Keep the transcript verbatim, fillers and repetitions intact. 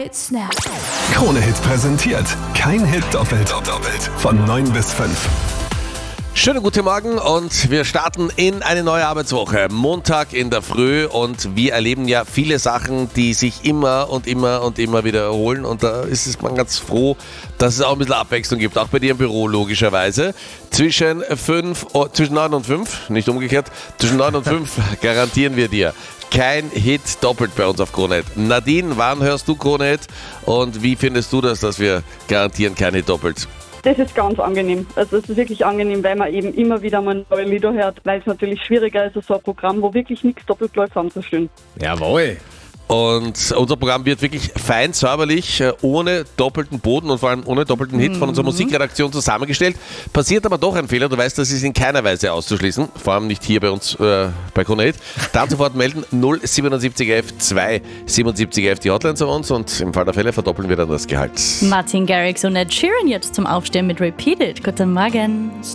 Snap. Krone-Hit präsentiert. Kein Hit doppelt. doppelt. Von neun bis fünf. Schönen guten Morgen und wir starten in eine neue Arbeitswoche. Montag in der Früh und wir erleben ja viele Sachen, die sich immer und immer und immer wiederholen und da ist es man ganz froh, dass es auch ein bisschen Abwechslung gibt, auch bei dir im Büro logischerweise. Zwischen, fünf, oh, zwischen neun und fünf, nicht umgekehrt, zwischen neun und fünf garantieren wir dir kein Hit doppelt bei uns auf Krone-Hit. Nadine, wann hörst du Krone-Hit und wie findest du das, dass wir garantieren kein Hit doppelt? Das ist ganz angenehm. Also es ist wirklich angenehm, weil man eben immer wieder mal neue Lieder hört, weil es natürlich schwieriger ist, so ein Programm, wo wirklich nichts doppelt läuft, anzustellen. Jawohl. Und unser Programm wird wirklich fein säuberlich, ohne doppelten Boden und vor allem ohne doppelten Hit von unserer Musikredaktion zusammengestellt. Passiert aber doch ein Fehler, du weißt, das ist in keiner Weise auszuschließen, vor allem nicht hier bei uns äh, bei Krone-Hit. Dann sofort melden null siebenundsiebzig elf zwei siebenundsiebzig elf die Hotline zu uns und im Fall der Fälle verdoppeln wir dann das Gehalt. Martin Garrix und Ed Sheeran jetzt zum Aufstehen mit Repeat It. Guten Morgen.